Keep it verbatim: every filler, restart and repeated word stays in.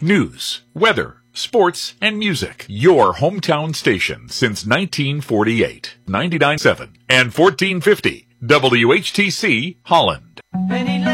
News, weather, sports, and music. Your hometown station since nineteen forty-eight. ninety-nine point seven and fourteen fifty W H T C Holland.